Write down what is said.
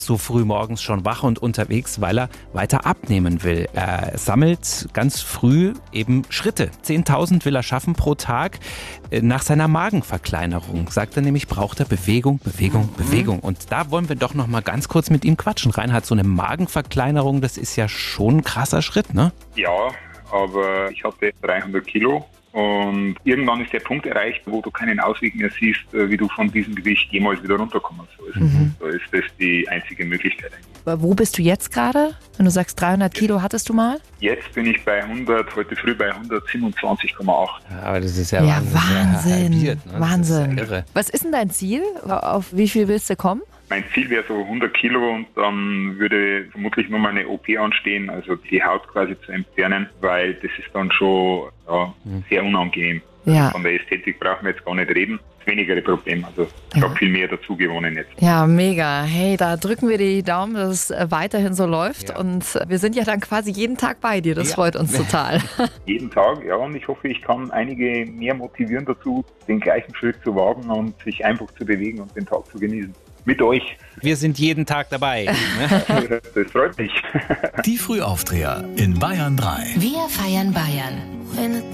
So früh morgens schon wach und unterwegs, weil er weiter abnehmen will. Er sammelt ganz früh eben Schritte. 10.000 will er schaffen pro Tag. Nach seiner Magenverkleinerung, sagt er nämlich, braucht er Bewegung. Und da wollen wir doch noch mal ganz kurz mit ihm quatschen. Reinhard, so eine Magenverkleinerung, das ist ja schon ein krasser Schritt, ne? Ja, aber ich hatte 300 Kilo. Und irgendwann ist der Punkt erreicht, wo du keinen Ausweg mehr siehst, wie du von diesem Gewicht jemals wieder runterkommen sollst. Da ist das die einzige Möglichkeit eigentlich. Aber wo bist du jetzt gerade? Wenn du sagst 300 Kilo hattest du mal? Jetzt bin ich bei heute früh bei 127,8. Ja, aber das ist ja, Wahnsinn. halbiert, ne? Wahnsinn. Das ist ja irre. Was ist denn dein Ziel? Auf wie viel willst du kommen? Mein Ziel wäre so 100 Kilo und dann würde vermutlich nur mal eine OP anstehen, also die Haut quasi zu entfernen, weil das ist dann schon sehr unangenehm. Ja. Von der Ästhetik brauchen wir jetzt gar nicht reden. Das wenigere Problem, also ich habe viel mehr dazu gewonnen jetzt. Ja, mega. Hey, da drücken wir die Daumen, dass es weiterhin so läuft. Ja. Und wir sind ja dann quasi jeden Tag bei dir. Das freut uns total. Jeden Tag, ja, und ich hoffe, ich kann einige mehr motivieren dazu, den gleichen Schritt zu wagen und sich einfach zu bewegen und den Tag zu genießen. Mit euch. Wir sind jeden Tag dabei. Das freut mich. Die Frühaufdreher in Bayern 3. Wir feiern Bayern.